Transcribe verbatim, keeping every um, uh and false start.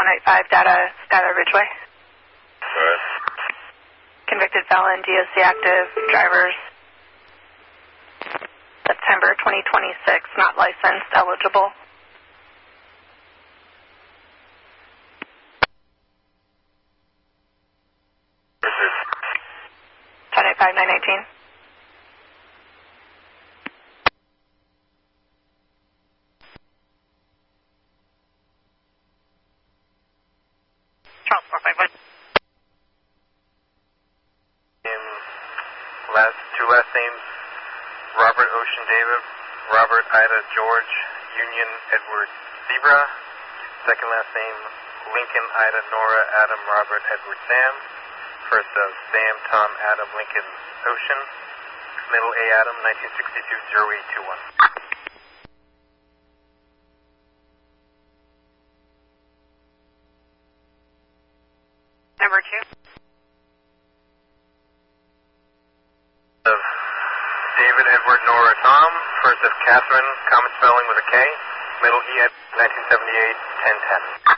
eight five, data, Skylar Ridgeway. Alright. Convicted felon, D O C active, drivers. September twenty twenty-six, not licensed, eligible. ten eight five, nine eighteen. Charles, four five one. Last, two last names, Robert Ocean David, Robert Ida George, Union Edward Zebra. Second last name, Lincoln Ida Nora Adam Robert Edward Sam. First of Sam Tom Adam Lincoln Ocean. Middle A Adam, nineteen sixty-two, zero eight two one. Number two. Of David Edward Nora Tom. First of Catherine, common spelling with a K. Middle E, nineteen seventy-eight, ten ten.